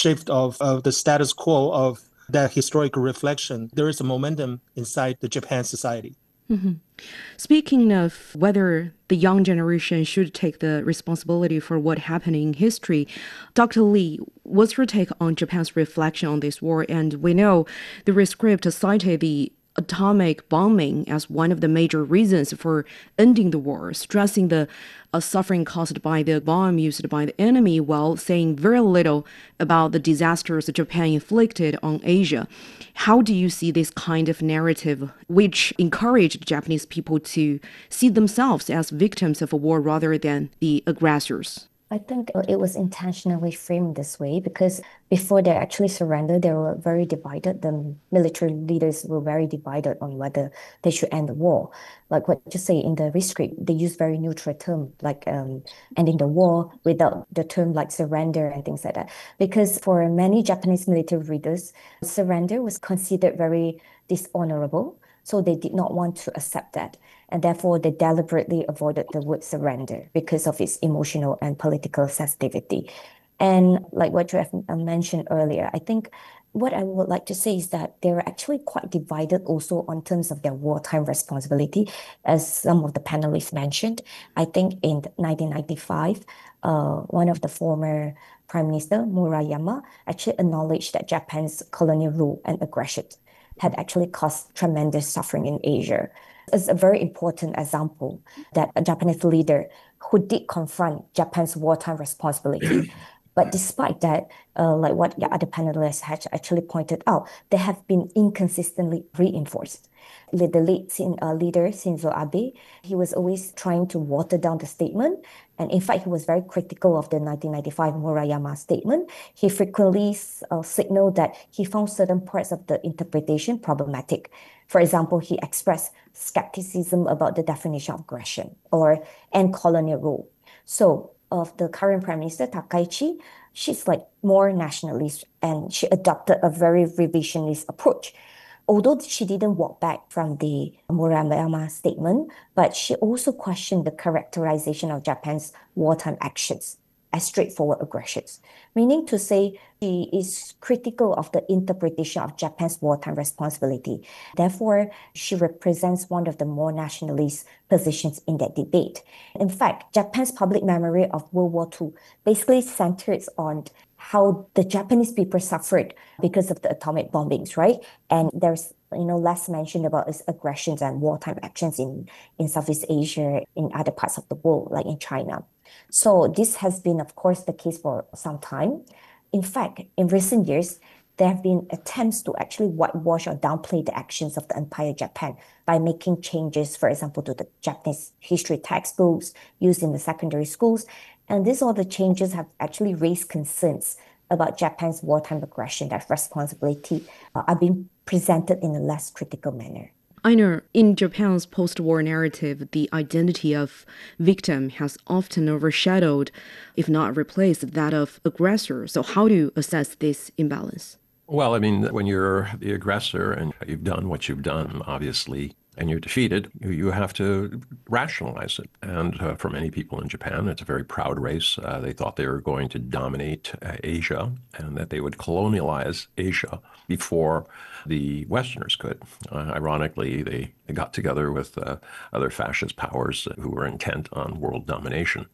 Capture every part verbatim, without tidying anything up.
shift of, of the status quo of that historical reflection, there is a momentum inside the Japan society. Mm-hmm. Speaking of whether the young generation should take the responsibility for what happened in history, Doctor Lee, what's your take on Japan's reflection on this war? And we know the rescript cited the atomic bombing as one of the major reasons for ending the war, stressing the uh, suffering caused by the bomb used by the enemy while saying very little about the disasters Japan inflicted on Asia. How do you see this kind of narrative, which encouraged Japanese people to see themselves as victims of a war rather than the aggressors? I think it was intentionally framed this way because before they actually surrendered, they were very divided. The military leaders were very divided on whether they should end the war. Like what you say in the rescript, they use very neutral term like um, ending the war without the term like surrender and things like that. Because for many Japanese military readers, surrender was considered very dishonorable. So they did not want to accept that. And therefore, they deliberately avoided the word surrender because of its emotional and political sensitivity. And like what you have mentioned earlier, I think what I would like to say is that they're actually quite divided also on terms of their wartime responsibility, as some of the panelists mentioned. I think in nineteen ninety-five, uh, one of the former Prime Minister, Murayama, actually acknowledged that Japan's colonial rule and aggression had actually caused tremendous suffering in Asia. It's a very important example that a Japanese leader who did confront Japan's wartime responsibility. But despite that, uh, like what the other panelists had actually pointed out, they have been inconsistently reinforced. The lead uh, leader, Shinzo Abe, he was always trying to water down the statement. And in fact, he was very critical of the nineteen ninety-five Murayama statement. He frequently uh, signaled that he found certain parts of the interpretation problematic. For example, he expressed skepticism about the definition of aggression or and colonial rule. So of the current Prime Minister, Takaichi, she's like more nationalist and she adopted a very revisionist approach. Although she didn't walk back from the Murayama statement, but she also questioned the characterization of Japan's wartime actions as straightforward aggressions, meaning to say she is critical of the interpretation of Japan's wartime responsibility. Therefore, she represents one of the more nationalist positions in that debate. In fact, Japan's public memory of World War Two basically centers on how the Japanese people suffered because of the atomic bombings, right? And there's you know less mention about its aggressions and wartime actions in, in Southeast Asia, in other parts of the world, like in China. So this has been, of course, the case for some time. In fact, in recent years, there have been attempts to actually whitewash or downplay the actions of the Empire Japan by making changes, for example, to the Japanese history textbooks used in the secondary schools. And these all the changes have actually raised concerns about Japan's wartime aggression, that responsibility uh, are being presented in a less critical manner. Einar, in Japan's post-war narrative, the identity of victim has often overshadowed, if not replaced, that of aggressor. So how do you assess this imbalance? Well, I mean, when you're the aggressor and you've done what you've done, obviously, and you're defeated, you, you have to rationalize it. And uh, for many people in Japan, it's a very proud race. Uh, they thought they were going to dominate uh, Asia and that they would colonialize Asia before the Westerners could. Uh, ironically, they, they got together with uh, other fascist powers who were intent on world domination.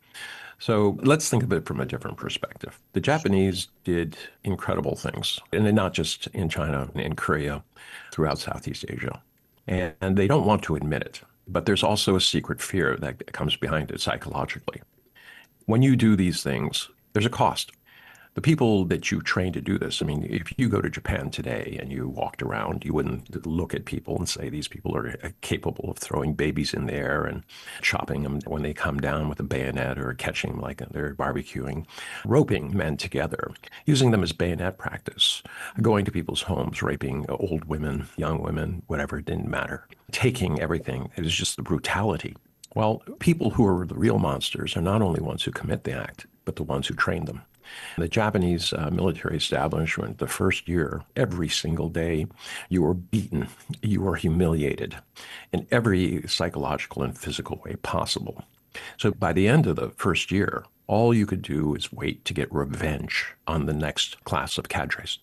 So let's think of it from a different perspective. The Japanese did incredible things, and not just in China, in Korea, throughout Southeast Asia. And, and they don't want to admit it, but there's also a secret fear that comes behind it psychologically. When you do these things, there's a cost. The people that you train to do this, I mean, if you go to Japan today and you walked around, you wouldn't look at people and say these people are capable of throwing babies in the air and chopping them when they come down with a bayonet or catching them like they're barbecuing, roping men together, using them as bayonet practice, going to people's homes, raping old women, young women, whatever, it didn't matter, taking everything. It was just the brutality. Well, people who are the real monsters are not only ones who commit the act, but the ones who train them. The Japanese uh, military establishment, the first year, every single day, you were beaten, you were humiliated in every psychological and physical way possible. So by the end of the first year, All you could do is wait to get revenge on the next class of cadres.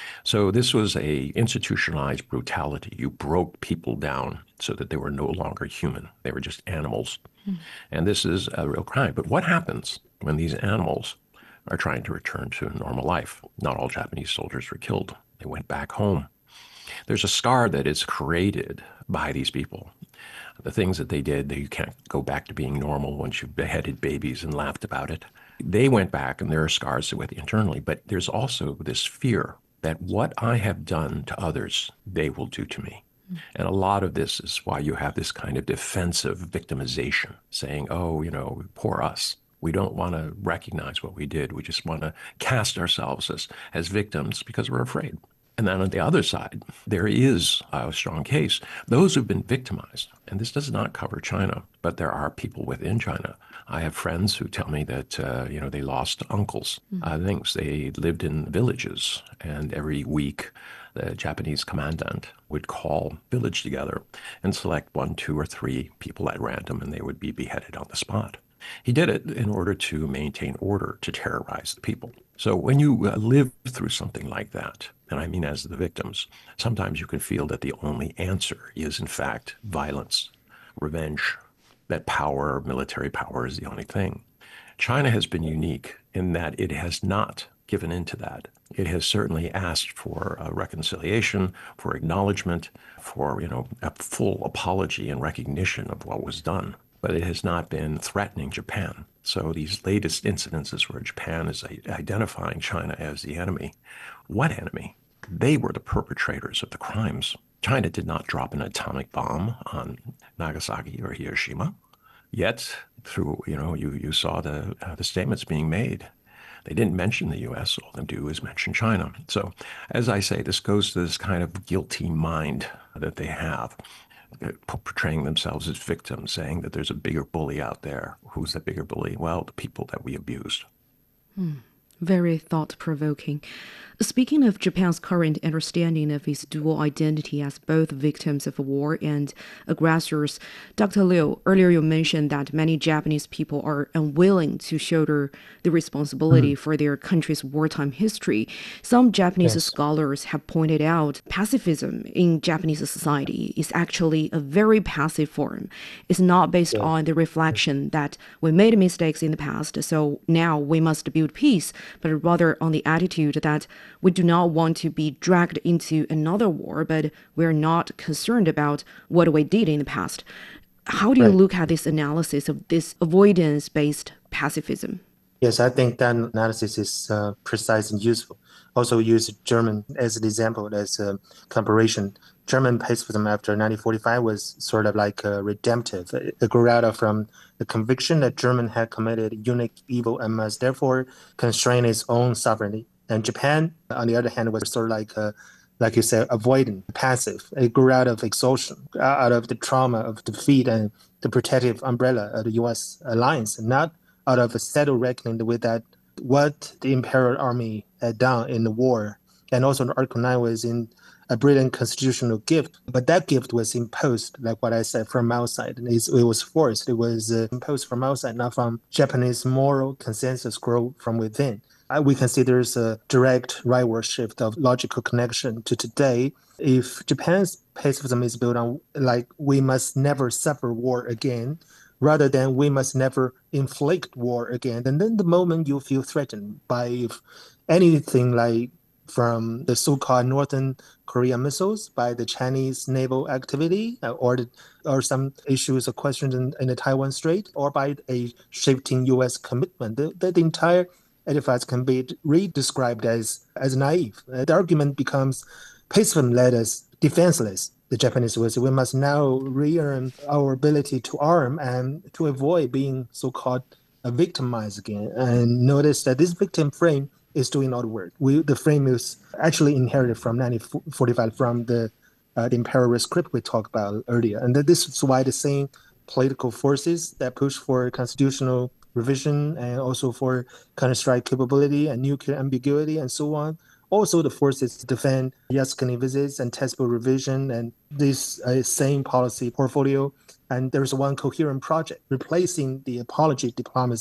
So this was a institutionalized brutality. You broke people down so that they were no longer human. They were just animals. Mm. And this is a real crime. But what happens when these animals are trying to return to normal life? Not all Japanese soldiers were killed. They went back home. There's a scar that is created by these people. The things that they did, that you can't go back to being normal once you've beheaded babies and laughed about it. They went back, and there are scars with internally. But there's also this fear that what I have done to others, they will do to me. Mm. And a lot of this is why you have this kind of defensive victimization, saying, oh, you know, poor us. We don't want to recognize what we did. We just want to cast ourselves as, as victims because we're afraid. And then on the other side, there is a strong case. Those who've been victimized, and this does not cover China, but there are people within China. I have friends who tell me that, uh, you know, they lost uncles, mm-hmm. uh, things. They lived in villages, and every week the Japanese commandant would call village together and select one, two, or three people at random, and they would be beheaded on the spot. He did it in order to maintain order, to terrorize the people. So when you uh, live through something like that, and I mean as the victims, sometimes you can feel that the only answer is, in fact, violence, revenge, that power, military power is the only thing. China has been unique in that it has not given in to that. It has certainly asked for a reconciliation, for acknowledgement, for, you know, a full apology and recognition of what was done. But it has not been threatening Japan. So these latest incidences where Japan is identifying China as the enemy, what enemy? They were the perpetrators of the crimes. China did not drop an atomic bomb on Nagasaki or Hiroshima. Yet, through, you know, you, you saw the, uh, the statements being made. They didn't mention the U S. All they do is mention China. So, as I say, this goes to this kind of guilty mind that they have, portraying themselves as victims, saying that there's a bigger bully out there. Who's the bigger bully? Well, the people that we abused. Hmm. Very thought-provoking. Speaking of Japan's current understanding of its dual identity as both victims of war and aggressors, Doctor Liu, earlier you mentioned that many Japanese people are unwilling to shoulder the responsibility mm. for their country's wartime history. Some Japanese yes. scholars have pointed out pacifism in Japanese society is actually a very passive form. It's not based yeah. on the reflection that we made mistakes in the past, so now we must build peace, but rather on the attitude that we do not want to be dragged into another war, but we're not concerned about what we did in the past. How do you right. look at this analysis of this avoidance-based pacifism? Yes, I think that analysis is uh, precise and useful. Also use German as an example, as a comparison. German pacifism after nineteen forty-five was sort of like uh, redemptive. It grew out of from the conviction that Germany had committed unique evil and must therefore constrain its own sovereignty. And Japan, on the other hand, was sort of like, uh, like you said, avoidant, passive. It grew out of exhaustion, out of the trauma of defeat and the protective umbrella of the U S alliance, not out of a settled reckoning with that what the Imperial Army had done in the war. And also Article nine was in a brilliant constitutional gift, but that gift was imposed, like what I said, from outside. And it was forced. It was uh, imposed from outside, not from Japanese moral consensus grow from within. Uh, we can see there's a direct rightward shift of logical connection to today. If Japan's pacifism is built on, like, we must never suffer war again, rather than we must never inflict war again, and then the moment you feel threatened by anything like from the so-called Northern Korean missiles, by the Chinese naval activity, uh, or the, or some issues or questions in, in the Taiwan Strait, or by a shifting U S commitment, the, the, the entire edifice can be re-described as, as naive. Uh, the argument becomes pacifism led us defenseless. The Japanese will say we must now re-earn our ability to arm and to avoid being so-called uh, victimized again. And notice that this victim frame is doing all the work. We, the frame is actually inherited from nineteen forty-five, from the, uh, the imperial script we talked about earlier. And that this is why the same political forces that push for constitutional revision and also for counter-strike capability and nuclear ambiguity and so on, also the forces to defend Yasukuni visits and textbook revision and this uh, same policy portfolio. And there's one coherent project replacing the apology diplomacy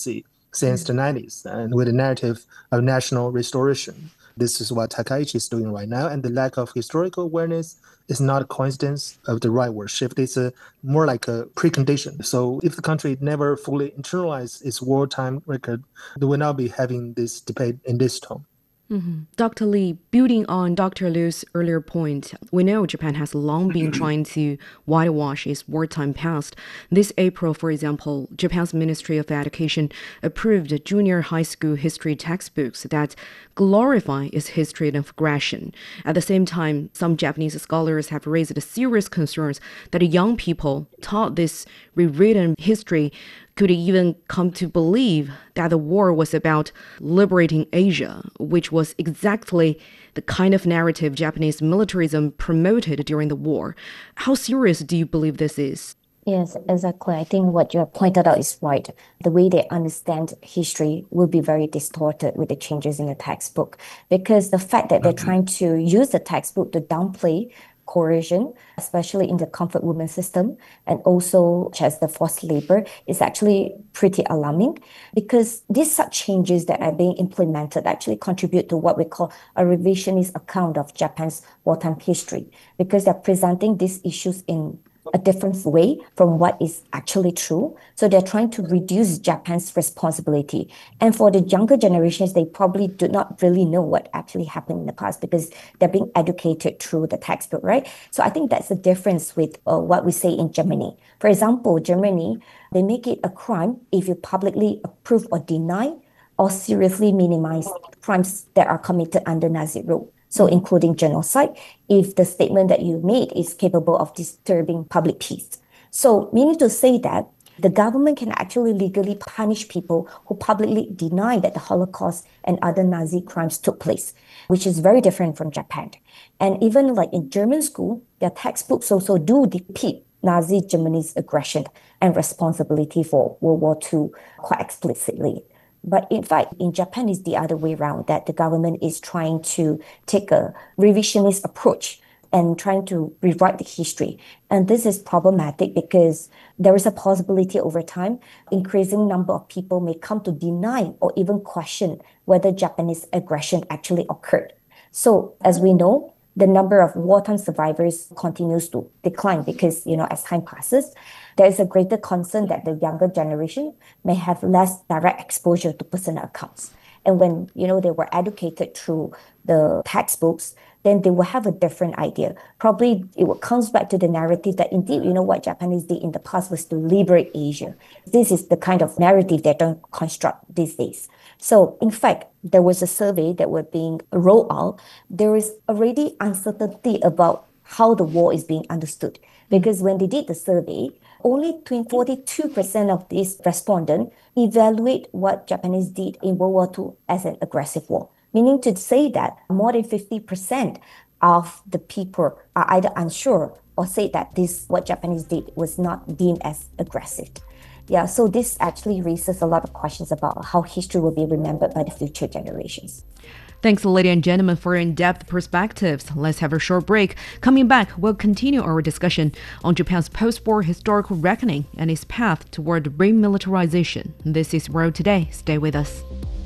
since the nineties, and with a narrative of national restoration. This is what Takaichi is doing right now, and the lack of historical awareness is not a coincidence of the rightward shift. It's a more like a precondition. So if the country never fully internalized its wartime record, they will not be having this debate in this tone. Mm-hmm. Doctor Lee, building on Doctor Liu's earlier point, we know Japan has long been trying to whitewash its wartime past. This April, for example, Japan's Ministry of Education approved junior high school history textbooks that glorify its history of aggression. At the same time, some Japanese scholars have raised serious concerns that young people taught this rewritten history could even come to believe that the war was about liberating Asia, which was exactly the kind of narrative Japanese militarism promoted during the war. How serious do you believe this is? Yes, exactly. I think what you have pointed out is right. The way they understand history will be very distorted with the changes in the textbook, because the fact that they're trying to use the textbook to downplay coercion, especially in the comfort women system, and also as the forced labor, is actually pretty alarming, because these such changes that are being implemented actually contribute to what we call a revisionist account of Japan's wartime history, because they're presenting these issues in a different way from what is actually true. So they're trying to reduce Japan's responsibility. And for the younger generations, they probably do not really know what actually happened in the past, because they're being educated through the textbook, right? So I think that's the difference with uh, what we say in Germany. For example, Germany, they make it a crime if you publicly approve or deny or seriously minimize crimes that are committed under Nazi rule. So including genocide, if the statement that you made is capable of disturbing public peace. So meaning to say that the government can actually legally punish people who publicly deny that the Holocaust and other Nazi crimes took place, which is very different from Japan. And even like in German school, their textbooks also do depict Nazi Germany's aggression and responsibility for World War Two quite explicitly. But in fact, in Japan, it's the other way around, that the government is trying to take a revisionist approach and trying to rewrite the history. And this is problematic because there is a possibility over time, increasing number of people may come to deny or even question whether Japanese aggression actually occurred. So as we know, the number of wartime survivors continues to decline because, you know, as time passes, there is a greater concern that the younger generation may have less direct exposure to personal accounts. And when, you know, they were educated through the textbooks, then they will have a different idea. Probably it will comes back to the narrative that indeed, you know, what Japanese did in the past was to liberate Asia. This is the kind of narrative they don't construct these days. So in fact, there was a survey that was being rolled out. There is already uncertainty about how the war is being understood. Because when they did the survey, only forty-two percent of these respondents evaluate what Japanese did in World War Two as an aggressive war. Meaning to say that more than fifty percent of the people are either unsure or say that this, what Japanese did, was not deemed as aggressive. Yeah, so this actually raises a lot of questions about how history will be remembered by the future generations. Thanks, ladies and gentlemen, for in-depth perspectives. Let's have a short break. Coming back, we'll continue our discussion on Japan's post-war historical reckoning and its path toward remilitarization. This is World Today. Stay with us.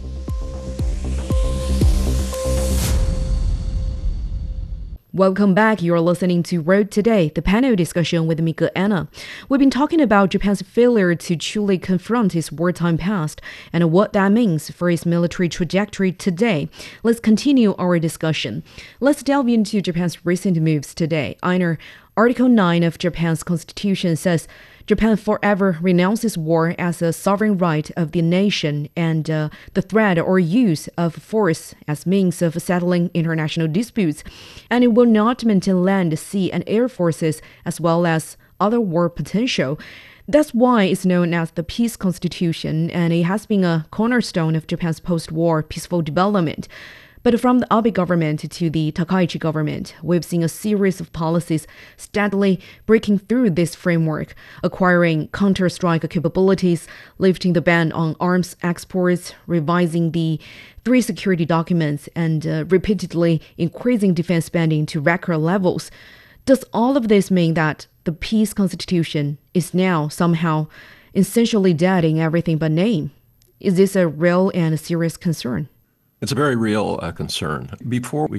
Welcome back. You're listening to Road Today, the panel discussion with Mika Anna. We've been talking about Japan's failure to truly confront its wartime past and what that means for its military trajectory today. Let's continue our discussion. Let's delve into Japan's recent moves today. Einar, Article nine of Japan's constitution says Japan forever renounces war as a sovereign right of the nation and uh, the threat or use of force as means of settling international disputes, and it will not maintain land, sea, and air forces as well as other war potential. That's why it's known as the Peace Constitution, and it has been a cornerstone of Japan's post-war peaceful development. But from the Abe government to the Takaichi government, we've seen a series of policies steadily breaking through this framework, acquiring counter-strike capabilities, lifting the ban on arms exports, revising the three security documents, and uh, repeatedly increasing defense spending to record levels. Does all of this mean that the Peace Constitution is now somehow essentially dead in everything but name? Is this a real and serious concern? It's a very real uh, concern. Before we